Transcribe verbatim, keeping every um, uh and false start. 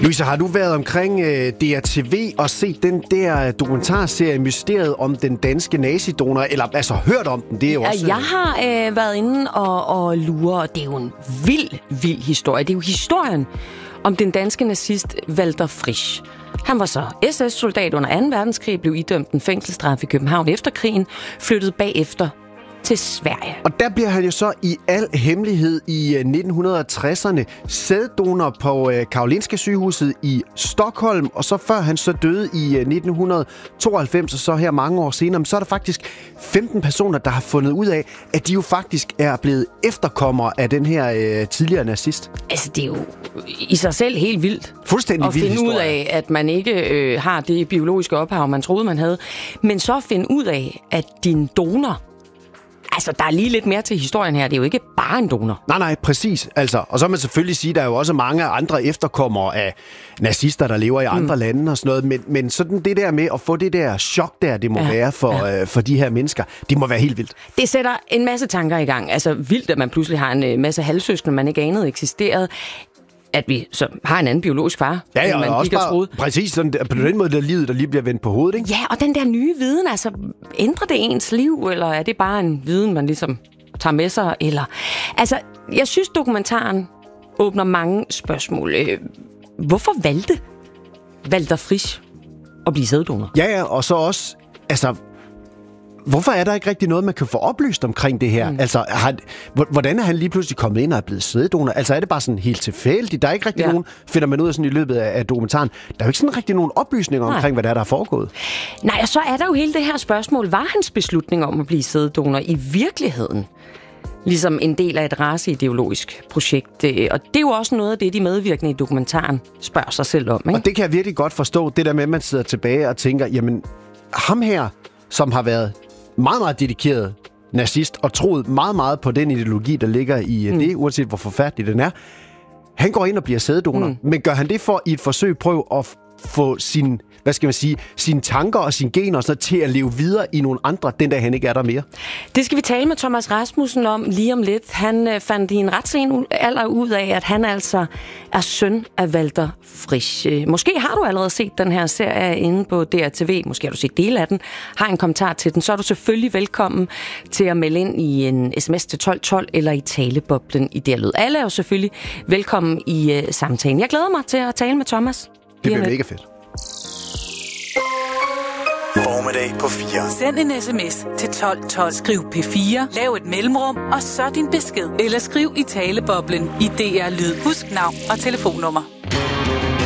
Louise, har du været omkring øh, D R T V og set den der dokumentarserie Mysteriet om den danske nazidonor, eller altså hørt om den? Det er jo også... Jeg har øh, været inde og, og lure, og det er jo en vild, vild historie. Det er jo historien om den danske nazist Walter Frisch. Han var så S S-soldat under anden verdenskrig, blev idømt en fængselsstraf i København efter krigen, flyttede bagefter til Sverige. Og der bliver han jo så i al hemmelighed i nitten tresserne sæddonor på Karolinska sygehuset i Stockholm, og så før han så døde i nitten tooghalvfems, og så her mange år senere, så er der faktisk femten personer, der har fundet ud af, at de jo faktisk er blevet efterkommere af den her øh, tidligere nazist. Altså, det er jo i sig selv helt vildt. Fuldstændig vild historie. At finde ud historie. af, at man ikke øh, har det biologiske ophav, man troede, man havde. Men så finde ud af, at din donor... Altså, der er lige lidt mere til historien her. Det er jo ikke bare en donor. Nej, nej, præcis. Altså, og så kan man selvfølgelig sige, at der er jo også mange andre efterkommere af nazister, der lever i andre mm. lande og sådan noget. Men, men sådan det der med at få det der chok der, det må ja, være for, ja. øh, for de her mennesker, det må være helt vildt. Det sætter en masse tanker i gang. Altså, vildt, at man pludselig har en masse halvsøskende, man ikke anede eksisterede. At vi så har en anden biologisk far, ja, ja, man og også ikke har bare, troet. præcis sådan, på den måde, der livet, der lige bliver vendt på hovedet, ikke? Ja, og den der nye viden, altså, ændrer det ens liv, eller er det bare en viden, man ligesom tager med sig? Eller... Altså, jeg synes, dokumentaren åbner mange spørgsmål. Hvorfor valgte Walter Frisch at blive sæddonor? Ja, ja, og så også, altså... Hvorfor er der ikke rigtig noget, man kan få oplyst omkring det her? Mm. Altså, har, hvordan er han lige pludselig kommet ind og er blevet sæddonor? Altså, er det bare sådan helt tilfældigt? Der er ikke rigtig ja. nogen, finder man ud af sådan i løbet af, af dokumentaren. Der er jo ikke sådan rigtig nogen oplysninger Nej. omkring, hvad der er, der er foregået. Nej, og så er der jo hele det her spørgsmål. Var hans beslutning om at blive sæddonor i virkeligheden ligesom en del af et raceideologisk projekt? Og det er jo også noget af det, de medvirkende i dokumentaren spørger sig selv om, ikke? Og det kan jeg virkelig godt forstå, det der med, at man sidder tilbage og tænker, jamen, ham her, som har været meget, meget dedikeret nazist, og troet meget, meget på den ideologi, der ligger i mm. det, uanset hvor forfærdelig den er. Han går ind og bliver sæddonor, mm. men gør han det for i et forsøg prøve at få sin, hvad skal man sige, sine tanker og sine gener så til at leve videre i nogle andre, den dag han ikke er der mere? Det skal vi tale med Thomas Rasmussen om lige om lidt. Han øh, fandt i en ret sen alder ud af, at han altså er søn af Walter Frisch. Måske har du allerede set den her serie inde på D R T V. Måske har du set dele af den. Har en kommentar til den, så er du selvfølgelig velkommen til at melde ind i en sms til tolv tolv eller i taleboblen i D R Lyd. Alle er jo selvfølgelig velkommen i uh, samtalen. Jeg glæder mig til at tale med Thomas. Det bliver mega fedt. Formiddag på fire. Send en sms til tolv tolv. Skriv P fire. Lav et mellemrum, og så din besked. Eller skriv i taleboblen i D R Lyd. Husk navn og telefonnummer.